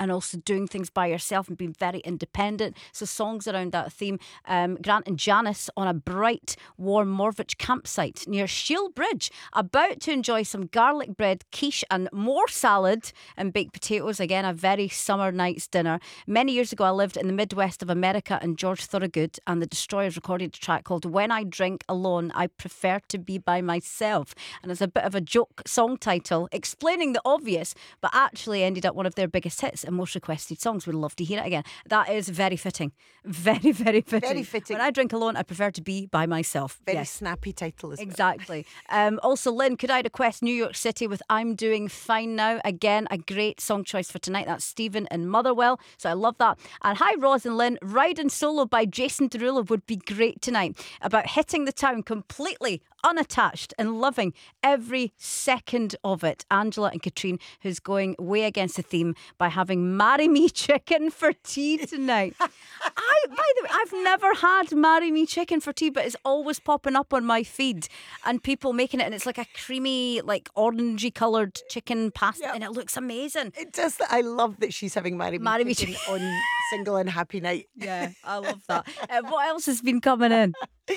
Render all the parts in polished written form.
and also doing things by yourself and being very independent. So songs around that theme. Grant and Janice on a bright, warm Morvich campsite near Shield Bridge, about to enjoy some garlic bread, quiche and more salad and baked potatoes. Again, a very summer night's dinner. Many years ago, I lived in the Midwest of America, and George Thorogood and the Destroyers recorded a track called When I Drink Alone, I Prefer to Be By Myself. And it's a bit of a joke song title explaining the obvious, but actually ended up one of their biggest hits and most requested songs. We'd love to hear it again. That is very fitting. Very, very fitting. Very fitting. When I drink alone, I prefer to be by myself. Very snappy title as well. Exactly. Also, Lynn, could I request New York City with I'm Doing Fine Now? Again, a great song choice for tonight. That's Stephen in Motherwell. So I love that. And hi, Roz and Lynn. Riding Solo by Jason Derulo would be great tonight. About hitting the town completely unattached and loving every second of it. Angela and Katrine, who's going way against the theme by having Marry Me chicken for tea tonight. By the way, I've never had Marry Me chicken for tea, but it's always popping up on my feed and people making it, and it's like a creamy, like orangey coloured chicken pasta, and it looks amazing. It does. I love that she's having Marry Me chicken on Single and Happy Night. Yeah, I love that. What else has been coming in?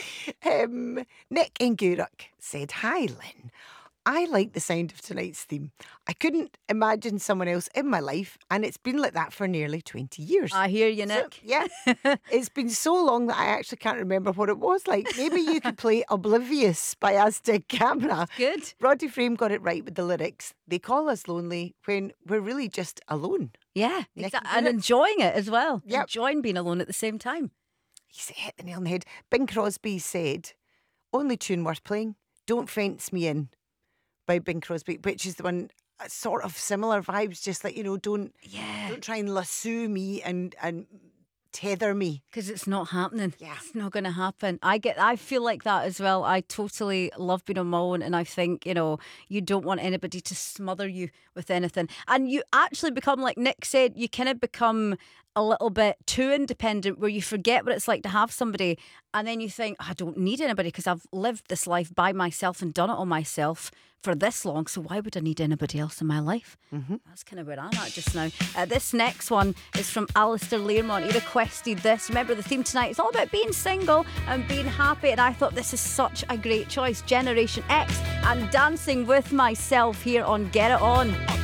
Nick in Gourock said, hi Lynn, I like the sound of tonight's theme. I couldn't imagine someone else in my life, and it's been like that for nearly 20 years. I hear you, Nick. So, yeah. It's been so long that I actually can't remember what it was like. Maybe you could play Oblivious by Aztec Camera. Good. Roddy Frame got it right with the lyrics. They call us lonely when we're really just alone. Yeah, Nick exactly. And enjoying it as well. Yep. Enjoying being alone at the same time. He hit the nail on the head. Bing Crosby said, only tune worth playing, Don't Fence Me In by Bing Crosby, which is the one, sort of similar vibes, just like, don't try and lasso me and tether me. Because it's not happening. Yeah. It's not going to happen. I feel like that as well. I totally love being on my own, and I think, you don't want anybody to smother you with anything. And you actually become, like Nick said, you kind of become a little bit too independent, where you forget what it's like to have somebody, and then you think, I don't need anybody because I've lived this life by myself and done it all myself for this long, so why would I need anybody else in my life? Mm-hmm. That's kind of where I'm at just now. This next one is from Alistair Learmont. He requested this. Remember, the theme tonight is all about being single and being happy, and I thought this is such a great choice. Generation X and Dancing With Myself here on Get It On.